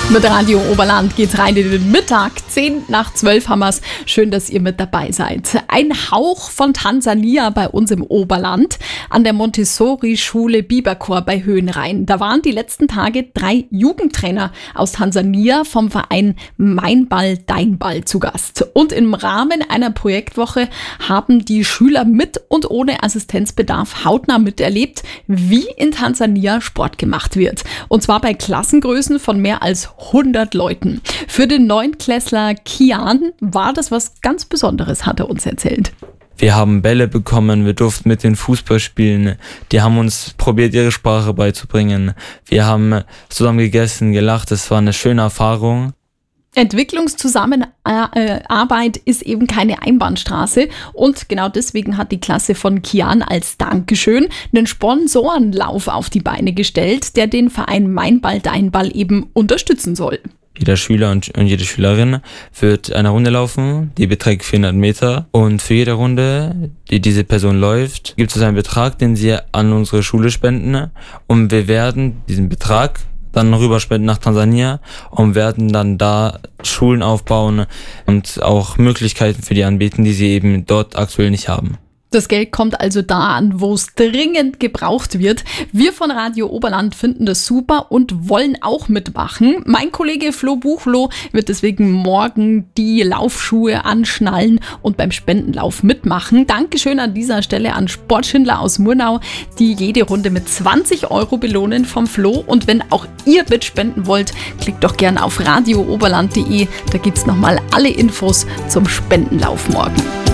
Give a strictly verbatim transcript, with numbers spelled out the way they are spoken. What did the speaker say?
Mit Radio Oberland geht's rein in den Mittag. Zehn nach zwölf haben wir's. Schön, dass ihr mit dabei seid. Ein Hauch von Tansania bei uns im Oberland an der Montessori-Schule Biberchor bei Höhenrhein. Da waren die letzten Tage drei Jugendtrainer aus Tansania vom Verein Mein Ball, Dein Ball zu Gast. Und im Rahmen einer Projektwoche haben die Schüler mit und ohne Assistenzbedarf hautnah miterlebt, wie in Tansania Sport gemacht wird. Und zwar bei Klassengrößen von mehr als hundert Leuten. Für den Neunklässler Kian war das was ganz Besonderes, hat er uns erzählt. Wir haben Bälle bekommen, wir durften mit den Fußball spielen. Die haben uns probiert, ihre Sprache beizubringen. Wir haben zusammen gegessen, gelacht. Es war eine schöne Erfahrung. Entwicklungszusammenarbeit ist eben keine Einbahnstraße und genau deswegen hat die Klasse von Kian als Dankeschön einen Sponsorenlauf auf die Beine gestellt, der den Verein Mein Ball, Dein Ball eben unterstützen soll. Jeder Schüler und jede Schülerin wird eine Runde laufen, die beträgt vierhundert Meter und für jede Runde, die diese Person läuft, gibt es einen Betrag, den sie an unsere Schule spenden und wir werden diesen Betrag dann rüberspenden nach Tansania und werden dann da Schulen aufbauen und auch Möglichkeiten für die anbieten, die sie eben dort aktuell nicht haben. Das Geld kommt also da an, wo es dringend gebraucht wird. Wir von Radio Oberland finden das super und wollen auch mitmachen. Mein Kollege Flo Buchloh wird deswegen morgen die Laufschuhe anschnallen und beim Spendenlauf mitmachen. Dankeschön an dieser Stelle an Sportschindler aus Murnau, die jede Runde mit zwanzig Euro belohnen vom Flo. Und wenn auch ihr mitspenden wollt, klickt doch gerne auf radio oberland punkt de. Da gibt's nochmal alle Infos zum Spendenlauf morgen.